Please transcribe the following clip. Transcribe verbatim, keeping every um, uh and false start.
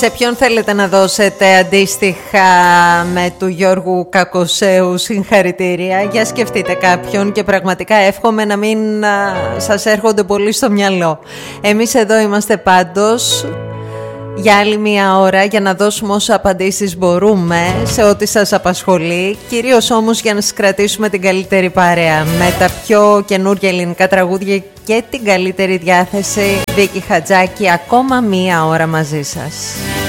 Σε ποιον θέλετε να δώσετε αντίστοιχα με του Γιώργου Κακοσέου συγχαρητήρια? Για σκεφτείτε κάποιον και πραγματικά εύχομαι να μην α, σας έρχονται πολύ στο μυαλό. Εμείς εδώ είμαστε πάντως για άλλη μία ώρα για να δώσουμε όσα απαντήσεις μπορούμε σε ό,τι σας απασχολεί, κυρίως όμως για να σας κρατήσουμε την καλύτερη παρέα με τα πιο καινούργια ελληνικά τραγούδια και την καλύτερη διάθεση. Βίκη Χατζάκη, ακόμα μία ώρα μαζί σας.